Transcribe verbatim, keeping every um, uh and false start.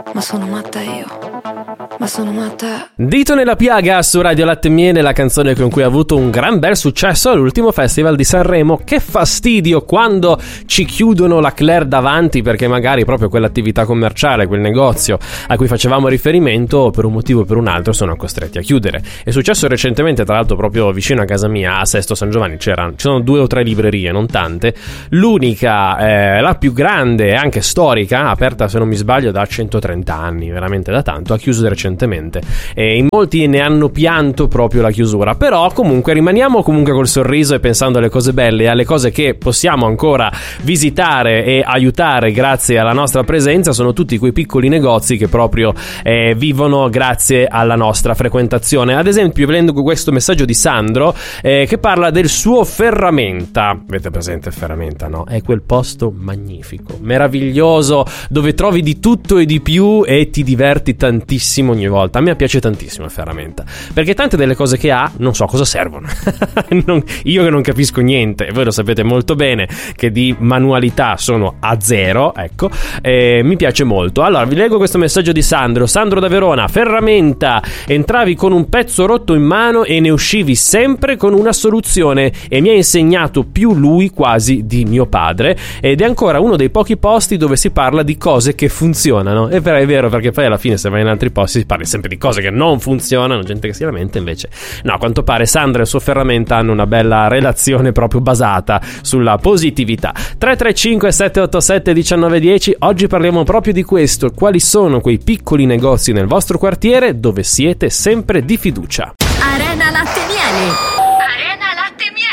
ma sono matta io, ma sono matta. Dito nella piaga su Radio Latte e Miele, la canzone con cui ha avuto un gran bel successo all'ultimo Festival di Sanremo. Che fastidio quando ci chiudono la Claire davanti, perché magari proprio quell'attività commerciale, quel negozio a cui facevamo riferimento, per un motivo o per un altro sono costretti a chiudere. È successo recentemente, tra l'altro proprio vicino a casa mia, a Sesto San Giovanni, c'erano, ci sono due o tre librerie, non tante. L'unica, eh, la più grande e anche storica, aperta se non mi sbaglio da centotrenta anni, veramente da tanto, ha chiuso recentemente e in molti ne hanno pianto proprio la chiusura. Però comunque rimaniamo comunque col sorriso e pensando alle cose belle e alle cose che possiamo ancora visitare e aiutare grazie alla nostra presenza. Sono tutti quei piccoli negozi che proprio eh, vivono grazie alla nostra frequentazione. Ad esempio, prendo questo messaggio di Sandro eh, che parla del suo Ferramenta. Avete presente Ferramenta, no? È quel posto magnifico, meraviglioso, dove trovi di tutto e di più e ti diverti tantissimo ogni volta. A me piace tantissimo il Ferramenta, perché tante delle cose che ha non so cosa servono. non, io che non capisco niente, e voi lo sapete molto bene che di manualità sono a zero, ecco, e mi piace molto. Allora vi leggo questo messaggio di Sandro. Sandro da Verona: Ferramenta, entravi con un pezzo rotto in mano e ne uscivi sempre con una soluzione, e mi ha insegnato più lui quasi di mio padre, ed è ancora uno dei pochi posti dove si parla di cose che funzionano. E però è vero, perché poi alla fine se vai in altri posti si parla sempre di cose che non funzionano, gente che si lamenta. Invece no, a quanto pare Sandra e il suo Ferramenta hanno una bella relazione proprio basata sulla positività. Tre tre cinque sette otto sette uno nove uno zero. Oggi parliamo proprio di questo: quali sono quei piccoli negozi nel vostro quartiere dove siete sempre di fiducia. Arena Latte e Miele. Arena Latte e Miele.